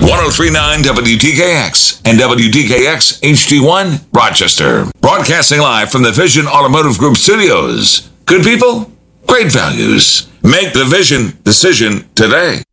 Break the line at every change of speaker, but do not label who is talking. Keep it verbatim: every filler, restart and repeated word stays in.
ten thirty-nine W T K X and W T K X H D one, Rochester. Broadcasting live from the Vision Automotive Group studios. Good people, great values. Make the Vision decision today.